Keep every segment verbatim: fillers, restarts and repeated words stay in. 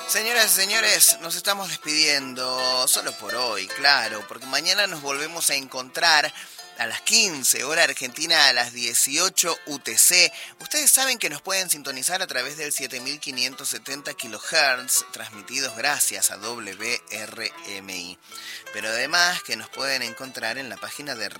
Señoras y señores, nos estamos despidiendo solo por hoy, claro, porque mañana nos volvemos a encontrar a las quince, hora argentina, a las dieciocho U T C. Ustedes saben que nos pueden sintonizar a través del siete mil quinientos setenta kilohertz, transmitidos gracias a W R M I. Pero además que nos pueden encontrar en la página de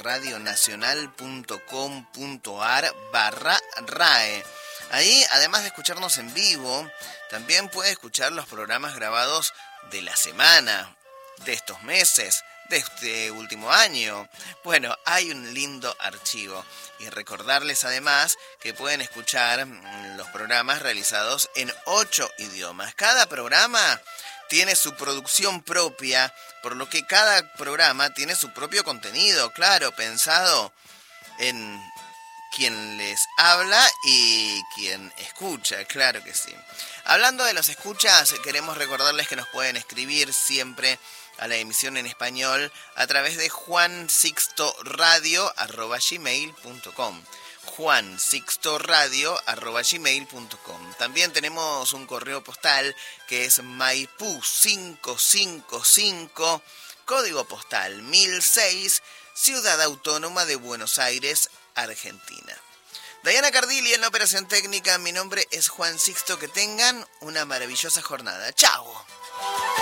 radionacional.com.ar barra RAE. Ahí, además de escucharnos en vivo, también puede escuchar los programas grabados de la semana, de estos meses, de este último año. Bueno, hay un lindo archivo. Y recordarles además que pueden escuchar los programas realizados en ocho idiomas. Cada programa tiene su producción propia, por lo que cada programa tiene su propio contenido, claro, pensado en quien les habla y quien escucha, claro que sí. Hablando de los escuchas, queremos recordarles que nos pueden escribir siempre a la emisión en español a través de juansixtoradio arroba gmail punto com. juansixtoradio arroba gmail punto com. También tenemos un correo postal que es Maipú quinientos cincuenta y cinco, código postal mil seis, Ciudad Autónoma de Buenos Aires, Argentina. Diana Cardilli en la operación técnica. Mi nombre es Juan Sixto. Que tengan una maravillosa jornada. ¡Chao!